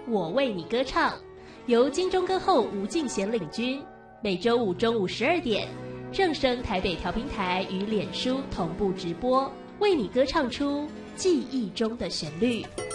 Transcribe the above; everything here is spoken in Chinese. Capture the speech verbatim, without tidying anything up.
我为你歌唱，由金钟歌后吴敬贤领军，每周五中午十二点，正声台北调频台与脸书同步直播，为你歌唱出记忆中的旋律。